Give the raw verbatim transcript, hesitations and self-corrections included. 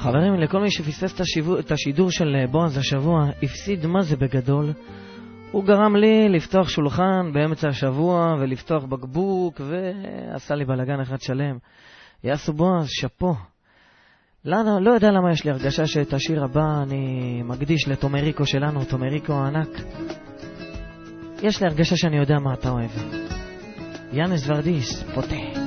חברים, לכל מי שפספס את השידור של בועז השבוע, הפסיד מה זה בגדול. הוא גרם לי לפתוח שולחן באמצע השבוע ולפתוח בקבוק, ועשה לי בלגן אחד שלם. יעשו בועז, שפו. לא, לא יודע למה יש לי הרגשה שאת השיר הבא אני מקדיש לתומריקו שלנו, תומריקו הענק. יש לי הרגשה שאני יודע מה אתה אוהב. יאנס ורדיס, פותח.